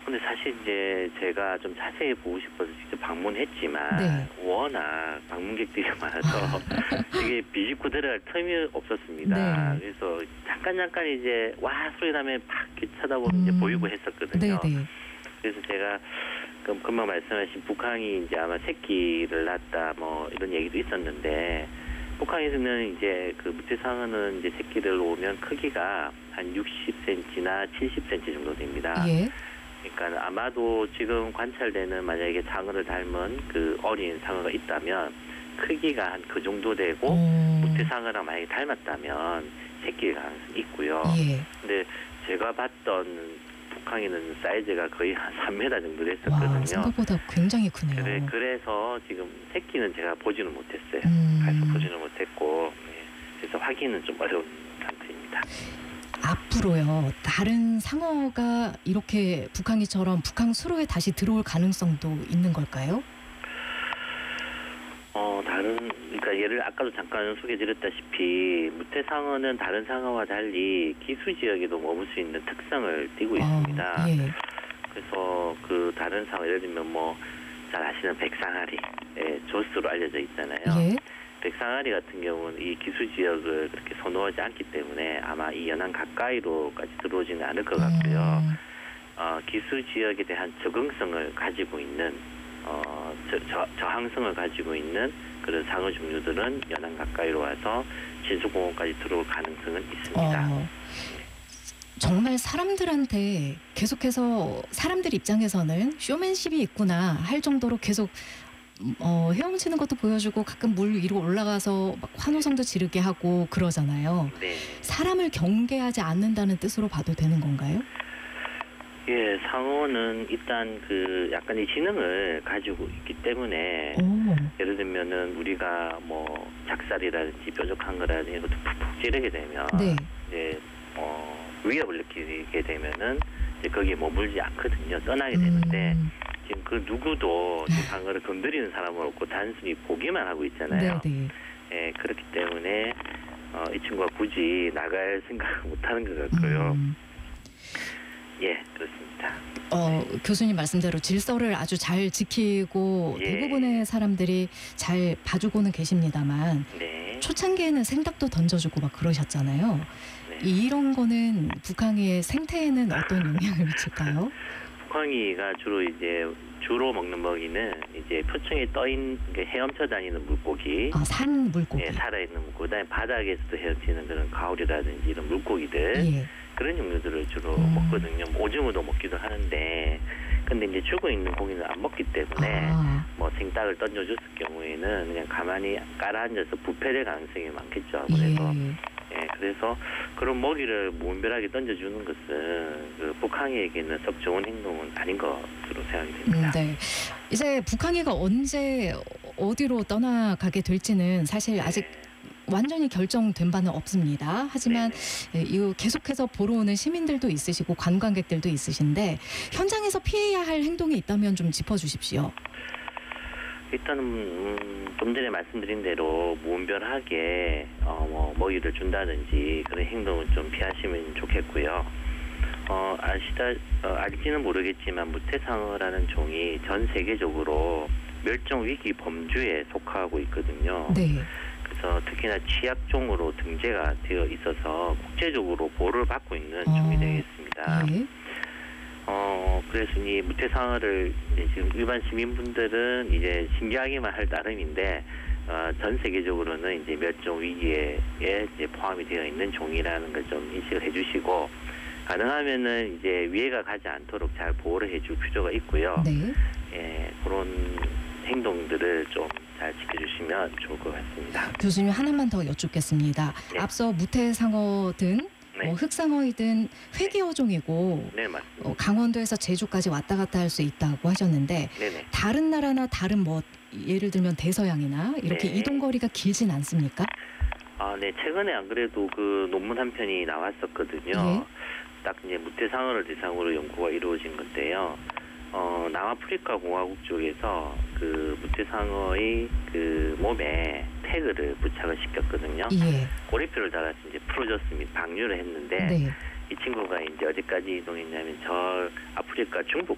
근데 사실 이제 제가 좀 자세히 보고 싶어서 직접 방문했지만 네. 워낙 방문객들이 많아서 이게 비집고 들어갈 틈이 없었습니다. 네. 그래서 잠깐 이제 와 소리 나면 팍 쳐다보면 이제 보이고 했었거든요. 네네. 그래서 제가 금방 말씀하신 북항이 이제 아마 새끼를 낳았다 뭐 이런 얘기도 있었는데, 북한에서는 이제 그 무태상어는 이제 새끼를 놓으면 크기가 한 60cm나 70cm 정도 됩니다. 예. 그러니까 아마도 지금 관찰되는 만약에 상어를 닮은 그 어린 상어가 있다면 크기가 한 그 정도 되고 무태상어랑 만약에 닮았다면 새끼일 가능성이 있고요. 예. 근데 제가 봤던 북항에는 사이즈가 거의 한 3m 정도 와, 됐었거든요. 생각보다 굉장히 크네요. 그래서 지금 새끼는 제가 보지는 못했어요. 가서 보지는 못했고, 그래서 확인은 좀 어려운 상태입니다. 앞으로요, 다른 상어가 이렇게 북항이처럼 북항 수로에 다시 들어올 가능성도 있는 걸까요? 그러니까 예를 아까도 잠깐 소개드렸다시피 무태상어는 다른 상어와 달리 기수 지역에도 머물 수 있는 특성을 띠고 있습니다. 예. 그래서 그 다른 상어, 예를 들면 뭐 잘 아시는 백상아리, 조스로 알려져 있잖아요. 예. 백상아리 같은 경우는 이 기수 지역을 그렇게 선호하지 않기 때문에 아마 이 연안 가까이로까지 들어오지는 않을 것 같고요. 기수 지역에 대한 적응성을 가지고 있는 저항성을 가지고 있는 그런 상어 종류들은 연안 가까이로 와서 진수공원까지 들어올 가능성은 있습니다. 정말 사람들한테 계속해서 사람들 입장에서는 쇼맨십이 있구나 할 정도로 계속 헤엄치는 것도 보여주고 가끔 물 위로 올라가서 막 환호성도 지르게 하고 그러잖아요. 네. 사람을 경계하지 않는다는 뜻으로 봐도 되는 건가요? 예, 상어는 일단 그 약간의 지능을 가지고 있기 때문에 예를 들면은 우리가 뭐 작살이라든지 뾰족한 거라든지 이것도 푹푹 찌르게 되면 네. 이제 위협을 느끼게 되면은 이제 거기에 머물지 않거든요. 떠나게 되는데 지금 그 누구도 이 상어를 건드리는 사람은 없고 단순히 보기만 하고 있잖아요. 네. 예, 그렇기 때문에 이 친구가 굳이 나갈 생각을 못 하는 것 같고요. 예, 그렇습니다. 교수님 말씀대로 질서를 아주 잘 지키고 예. 대부분의 사람들이 잘 봐주고는 계십니다만 네. 초창기에는 생닭도 던져주고 막 그러셨잖아요. 네. 이런 거는 북항의 생태에는 어떤 영향을 미칠까요? 북항이가 주로 먹는 먹이는 이제 표층에 떠있는 헤엄쳐 다니는 물고기, 산 물고기. 예, 살아있는 물고기, 그다음에 바닥에서도 헤엄치는 그런 가오리라든지 이런 물고기들, 예. 그런 종류들을 주로 먹거든요. 오징어도 먹기도 하는데, 근데 이제 죽어 있는 고기는 안 먹기 때문에 뭐 생닭을 던져줬을 경우에는 그냥 가만히 깔아앉아서 부패될 가능성이 많겠죠. 그래서 그런 먹이를 무분별하게 던져주는 것은 그 북항이에게는 썩 좋은 행동은 아닌 것으로 생각이 됩니다. 네. 이제 북항이가 언제 어디로 떠나가게 될지는 사실 아직 완전히 결정된 바는 없습니다. 하지만 이거 계속해서 보러 오는 시민들도 있으시고 관광객들도 있으신데 현장에서 피해야 할 행동이 있다면 좀 짚어주십시오. 일단은 좀 전에 말씀드린 대로 무분별하게 먹이를 준다든지 그런 행동은 좀 피하시면 좋겠고요. 알지는 모르겠지만 무태상어라는 종이 전 세계적으로 멸종 위기 범주에 속하고 있거든요. 네. 그래서 특히나 취약종으로 등재가 되어 있어서 국제적으로 보호를 받고 있는 종이 되겠습니다. 예. 그래서 이 무태상어를 지금 일반 시민분들은 이제 신기하기만 할 따름인데 전 세계적으로는 이제 멸종 위기에 이제 포함이 되어 있는 종이라는 걸 좀 인식을 해주시고, 가능하면은 이제 위해가 가지 않도록 잘 보호를 해줄 필요가 있고요. 네. 예, 그런 행동들을 좀 잘 지켜주시면 좋을 것 같습니다. 교수님 하나만 더 여쭙겠습니다. 네. 앞서 무태상어든 네. 흑상어이든 회귀어종이고 네, 맞습니다. 강원도에서 제주까지 왔다 갔다 할 수 있다고 하셨는데 네네. 다른 나라나 다른 뭐 예를 들면 대서양이나 이렇게 네. 이동거리가 길진 않습니까? 네, 최근에 안 그래도 그 논문 한 편이 나왔었거든요. 예. 딱 이제 무태상어를 대상으로 연구가 이루어진 건데요. 남아프리카 공화국 쪽에서 그 무태상어의 그 몸에 태그를 부착을 시켰거든요. 예. 고리표를 달아서 이제 풀어줬습니다. 방류를 했는데 네. 이 친구가 이제 어디까지 이동했냐면 저 아프리카 중부